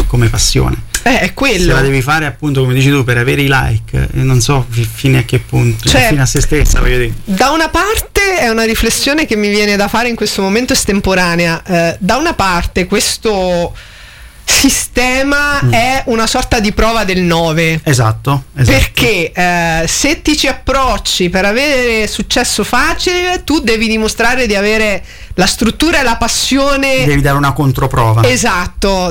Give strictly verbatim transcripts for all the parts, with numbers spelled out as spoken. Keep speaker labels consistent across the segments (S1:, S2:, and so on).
S1: come passione.
S2: Eh, è quello.
S1: Se la devi fare appunto come dici tu per avere i like, non so fino a che punto,
S2: cioè,
S1: fino a se stessa, voglio dire.
S2: Da una parte è una riflessione che mi viene da fare in questo momento estemporanea, eh, da una parte questo sistema mm. è una sorta di prova del nove.
S1: Esatto, esatto.
S2: Perché eh, se ti ci approcci per avere successo facile, tu devi dimostrare di avere la struttura e la passione.
S1: Devi dare una controprova.
S2: Esatto.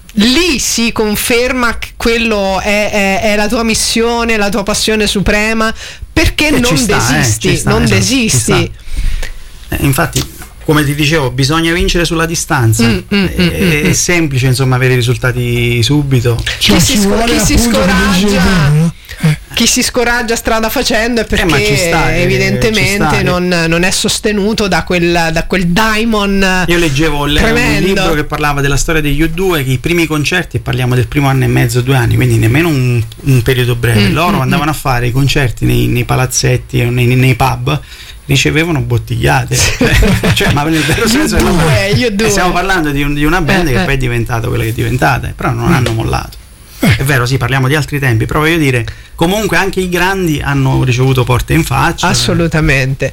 S2: Lì si conferma che quello è, è, è la tua missione, la tua passione suprema, perché
S1: e
S2: non
S1: sta,
S2: desisti,
S1: eh, sta,
S2: non
S1: esatto,
S2: desisti.
S1: Eh, infatti, come ti dicevo, bisogna vincere sulla distanza.
S2: Mm, mm,
S1: è,
S2: mm,
S1: è semplice, insomma, avere i risultati subito.
S2: Cioè, chi si, sc- chi si scoraggia eh. chi si scoraggia strada facendo è perché
S1: eh, sta,
S2: evidentemente
S1: sta,
S2: non, non è sostenuto da quel, da quel daimon.
S1: Io leggevo un libro che parlava della storia degli U due, che i primi concerti, parliamo del primo anno e mezzo, due anni, quindi nemmeno un, un periodo breve, mm, loro mm, andavano mm. a fare i concerti nei, nei palazzetti o nei, nei pub, ricevevano bottigliate, cioè, cioè, ma nel vero senso
S2: io due, io due.
S1: stiamo parlando di, un, di una band
S2: eh,
S1: che
S2: eh.
S1: poi è diventata quella che è diventata, però non hanno mollato. È vero, sì, parliamo di altri tempi, però voglio dire, comunque anche i grandi hanno ricevuto porte in faccia.
S2: Assolutamente.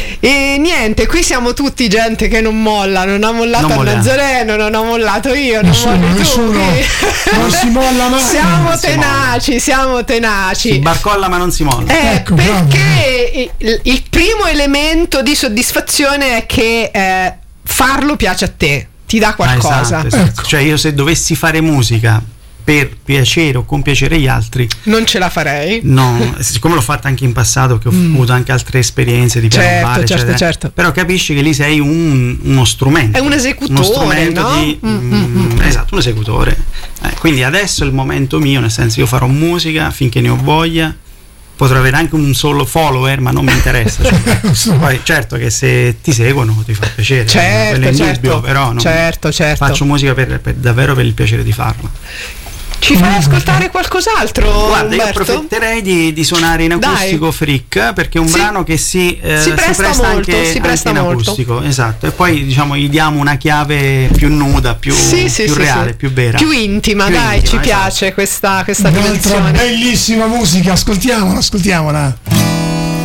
S2: E niente, qui siamo tutti gente che non molla, non ha mollato non a Nazareno, non ho mollato io,
S3: nessuno,
S2: non
S3: nessuno, non si molla mai.
S2: Siamo
S1: non
S2: tenaci, siamo tenaci.
S1: Si barcolla ma non si molla.
S2: Eh,
S3: ecco,
S2: perché il, il primo elemento di soddisfazione è che eh, farlo piace a te, ti dà qualcosa.
S1: Ah, esatto, esatto.
S3: Ecco.
S1: Cioè io se dovessi fare musica per piacere o compiacere gli altri
S2: non ce la farei.
S1: No, siccome l'ho fatta anche in passato, che ho mm. avuto anche altre esperienze di piano
S2: certo,
S1: bar,
S2: certo, certo.
S1: Però capisci che lì sei un, uno strumento.
S2: È un esecutore,
S1: uno strumento
S2: no?
S1: di,
S2: mm, mm, mm.
S1: Esatto, un esecutore. Eh, quindi adesso è il momento mio, nel senso io farò musica finché ne ho voglia. Potrò avere anche un solo follower, ma non mi interessa. Cioè, poi certo che se ti seguono ti fa piacere,
S2: certo,
S1: quello è
S2: certo,
S1: indubbio, però non
S2: certo, certo.
S1: faccio musica per, per, davvero per il piacere di farla.
S2: Ci fai ascoltare qualcos'altro?
S1: Guarda,
S2: Umberto?
S1: io approfitterei di, di suonare in acustico Dai. Freak, perché è un sì. brano che si, eh,
S2: si, presta,
S1: si presta
S2: molto,
S1: anche,
S2: si presta
S1: anche in
S2: molto.
S1: acustico, esatto. E poi diciamo gli diamo una chiave più nuda, più,
S2: sì, sì,
S1: più
S2: sì,
S1: reale,
S2: sì.
S1: più vera,
S2: più intima,
S1: più
S2: dai,
S1: intima,
S2: ci
S1: esatto.
S2: piace questa, questa
S3: un'altra bellissima musica, ascoltiamola, ascoltiamola.